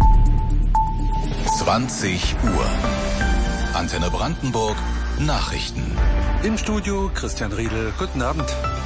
20 Uhr. Antenne Brandenburg. Nachrichten. Im Studio Christian Riedel. Guten Abend.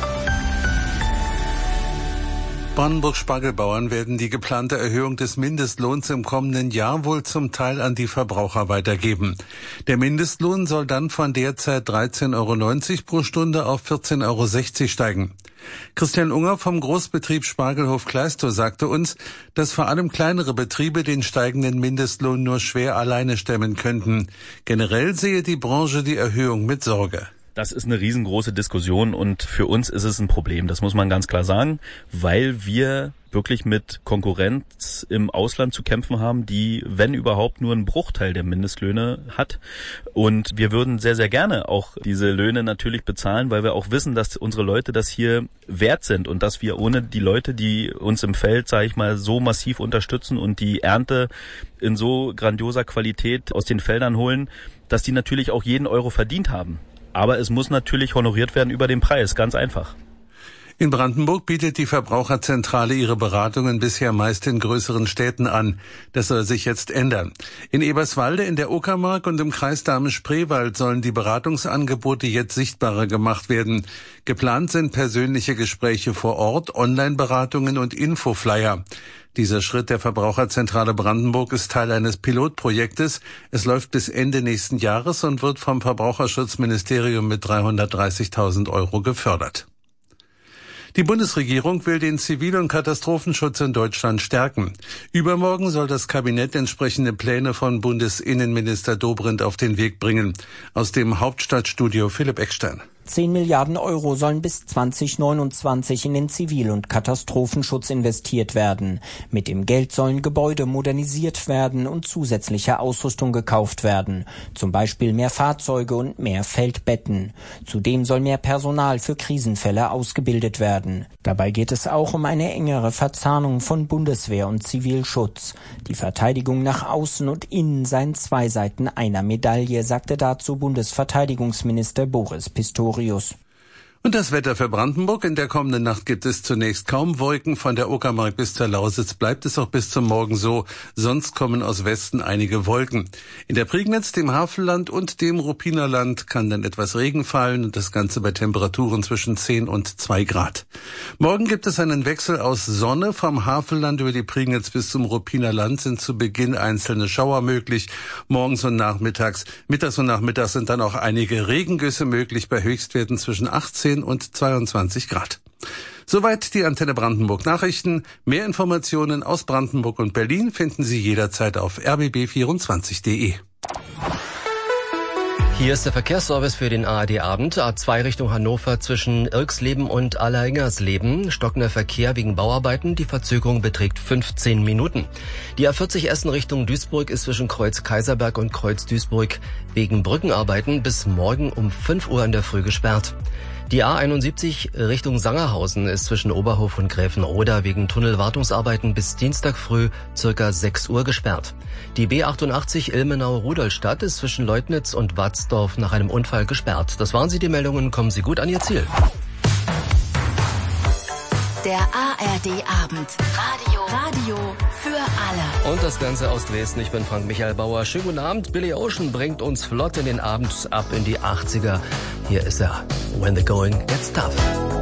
Brandenburg-Spargelbauern werden die geplante Erhöhung des Mindestlohns im kommenden Jahr wohl zum Teil an die Verbraucher weitergeben. Der Mindestlohn soll dann von derzeit 13,90 € pro Stunde auf 14,60 € steigen. Christian Unger vom Großbetrieb Spargelhof Kleistow sagte uns, dass vor allem kleinere Betriebe den steigenden Mindestlohn nur schwer alleine stemmen könnten. Generell sehe die Branche die Erhöhung mit Sorge. Das ist eine riesengroße Diskussion und für uns ist es ein Problem, das muss man ganz klar sagen, weil wir wirklich mit Konkurrenz im Ausland zu kämpfen haben, die, wenn überhaupt, nur einen Bruchteil der Mindestlöhne hat. Und wir würden sehr, sehr gerne auch diese Löhne natürlich bezahlen, weil wir auch wissen, dass unsere Leute das hier wert sind und dass wir ohne die Leute, die uns im Feld, sage ich mal, so massiv unterstützen und die Ernte in so grandioser Qualität aus den Feldern holen, dass die natürlich auch jeden Euro verdient haben. Aber es muss natürlich honoriert werden über den Preis, ganz einfach. In Brandenburg bietet die Verbraucherzentrale ihre Beratungen bisher meist in größeren Städten an. Das soll sich jetzt ändern. In Eberswalde, in der Uckermark und im Kreis Dahme-Spreewald sollen die Beratungsangebote jetzt sichtbarer gemacht werden. Geplant sind persönliche Gespräche vor Ort, Online-Beratungen und Infoflyer. Dieser Schritt der Verbraucherzentrale Brandenburg ist Teil eines Pilotprojektes. Es läuft bis Ende nächsten Jahres und wird vom Verbraucherschutzministerium mit 330.000 € gefördert. Die Bundesregierung will den Zivil- und Katastrophenschutz in Deutschland stärken. Übermorgen soll das Kabinett entsprechende Pläne von Bundesinnenminister Dobrindt auf den Weg bringen. Aus dem Hauptstadtstudio Philipp Eckstein. 10 Milliarden € sollen bis 2029 in den Zivil- und Katastrophenschutz investiert werden. Mit dem Geld sollen Gebäude modernisiert werden und zusätzliche Ausrüstung gekauft werden. Zum Beispiel mehr Fahrzeuge und mehr Feldbetten. Zudem soll mehr Personal für Krisenfälle ausgebildet werden. Dabei geht es auch um eine engere Verzahnung von Bundeswehr und Zivilschutz. Die Verteidigung nach außen und innen seien zwei Seiten einer Medaille, sagte dazu Bundesverteidigungsminister Boris Pistorius. Und das Wetter für Brandenburg. In der kommenden Nacht gibt es zunächst kaum Wolken. Von der Uckermark bis zur Lausitz bleibt es auch bis zum Morgen so. Sonst kommen aus Westen einige Wolken. In der Prignitz, dem Havelland und dem Ruppinerland kann dann etwas Regen fallen und das Ganze bei Temperaturen zwischen 10 und 2 Grad. Morgen gibt es einen Wechsel aus Sonne. Vom Havelland über die Prignitz bis zum Ruppinerland sind zu Beginn einzelne Schauer möglich. Morgens und nachmittags. Mittags und nachmittags sind dann auch einige Regengüsse möglich bei Höchstwerten zwischen 18 und 22 Grad. Soweit die Antenne Brandenburg Nachrichten. Mehr Informationen aus Brandenburg und Berlin finden Sie jederzeit auf rbb24.de. Hier ist der Verkehrsservice für den ARD-Abend. A2 Richtung Hannover zwischen Irksleben und Allerhingersleben. Stockender Verkehr wegen Bauarbeiten. Die Verzögerung beträgt 15 Minuten. Die A40 Essen Richtung Duisburg ist zwischen Kreuz Kaiserberg und Kreuz Duisburg wegen Brückenarbeiten bis morgen um 5 Uhr in der Früh gesperrt. Die A71 Richtung Sangerhausen ist zwischen Oberhof und Gräfenroda wegen Tunnelwartungsarbeiten bis Dienstag früh circa 6 Uhr gesperrt. Die B88 Ilmenau-Rudolstadt ist zwischen Leutnitz und Watzdorf nach einem Unfall gesperrt. Das waren sie, die Meldungen. Kommen Sie gut an Ihr Ziel. Der ARD-Abend. Radio für alle. Und das Ganze aus Dresden. Ich bin Frank Michael Bauer. Schönen guten Abend. Billy Ocean bringt uns flott in den Abend ab in die 80er. Hier ist er. When the going gets tough.